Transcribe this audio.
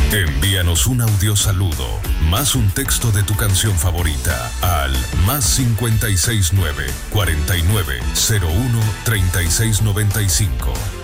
Envíanos un audio saludo, más un texto de tu canción favorita al +569 49 01 36 95.